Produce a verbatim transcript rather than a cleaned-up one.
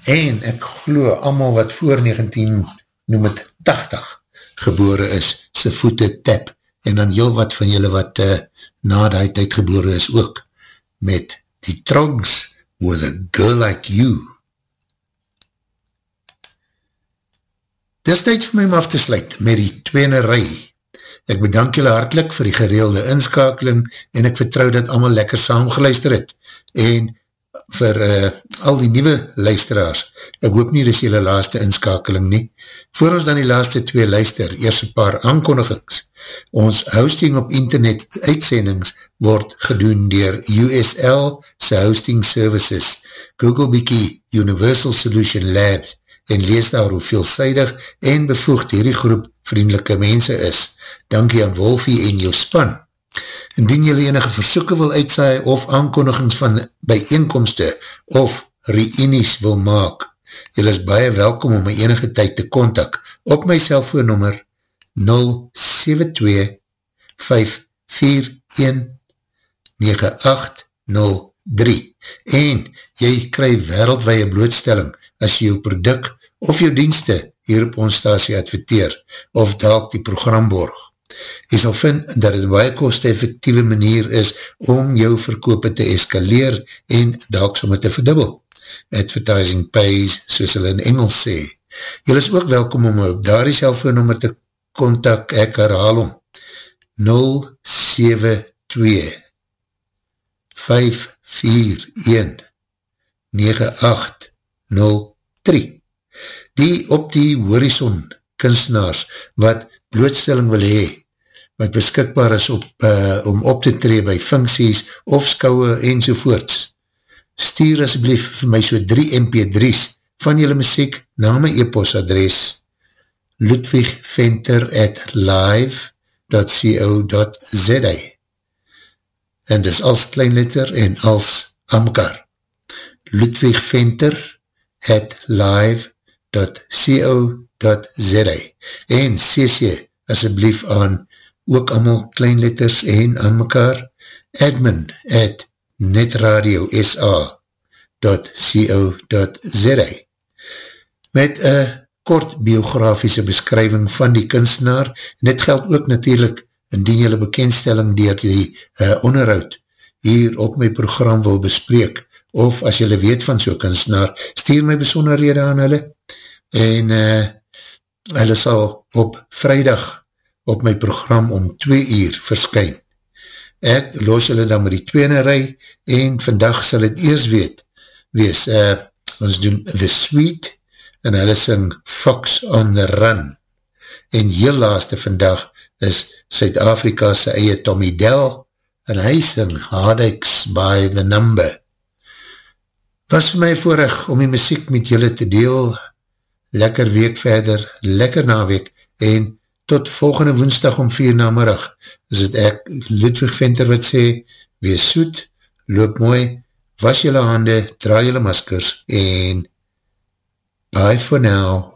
en ek glo allemaal wat voor negentien, noem het tachtig, gebore is, sy voete tap, en dan heel wat van julle wat uh, na die tyd gebore is ook, met die Trogs, with a girl like you. Dis tyd vir my om af te sluit met die tweene rij. Ek bedank julle hartlik vir die gereelde inskakeling en ek vertrou dat allemaal lekker saamgeluister het. En vir uh, al die nieuwe luisteraars, ek hoop nie dis julle laaste inskakeling nie. Voor ons dan die laaste twee luister, eers een paar aankondigings. Ons hosting op internet uitsendings word gedoen dier U S L se hosting services, Google Biki, Universal Solution Labs, en lees daar hoe veelzijdig en bevoegd hierdie groep vriendelike mense is. Dankie aan Wolfie en jou span. Indien jylle enige versoeke wil uitsaai of aankondigings van bijeenkomste of reunies wil maak, jylle is baie welkom om my enige tyd te kontak op my selfoonnummer nul sewe twee vyf vier een nege agt nul drie en jy kry wereldwye blootstelling as jy jou product of jou dienste hier op ons stasie adverteer of dalk die program borg. Jy sal vind dat het baie koste-effectieve manier is om jou verkope te eskaleer en dalk sommer te verdubbel. Advertising pays, soos hulle in Engels sê. Jy is ook welkom om op daar die selfoonnummer te kontak, ek herhaal om nul sewe twee vyf vier een nege agt nul drie. Die op die horizon kunstenaars wat blootstelling wil hee, wat beskikbaar is op, uh, om op te tree by funksies of skouwe enzovoorts. Stuur asjeblief vir my so drie M P drie's van jylle muziek na my e-postadres ludwigventer at live dot co dot za en dis als kleinletter en als amkar. Ludwigventer at live dot co dot za en cc asjeblief aan ook allemaal kleinletters en aan mekaar admin at netradiosa dot co dot za met een kort biografiese beskrywing van die kunstenaar en dit geld ook natuurlijk indien jylle bekendstelling dier die uh, onderhoud hier op my program wil bespreek of as jylle weet van so'n kunstenaar, stuur my besonderhede aan hulle en uh, hulle sal op vrijdag op my program om twee uur verskyn. Ek los julle dan met die tweede rij en vandag sal het eers weet wees, uh, ons doen The Sweet en hulle sing Fox on the Run en heel laaste vandag is Suid-Afrika's eie Tommy Dell en hy sing Heartaches by the Number. Was vir my voorrecht om die muziek met julle te deel, lekker week verder, lekker naweek en tot volgende woensdag om vier namiddag, is het ek Ludwig Venter wat sê, wees soet, loop mooi, was julle hande, draai julle maskers en bye for now.